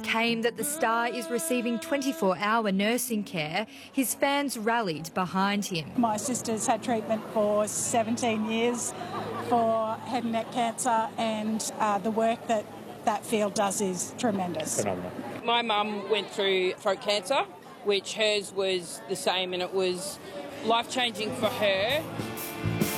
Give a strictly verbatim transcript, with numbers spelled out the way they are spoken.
came that the star is receiving twenty-four hour nursing care, his fans rallied behind him. My sister's had treatment for seventeen years for head and neck cancer, and uh, the work that that field does is tremendous. Phenomenal. My mum went through throat cancer, which hers was the same, and it was life-changing for her.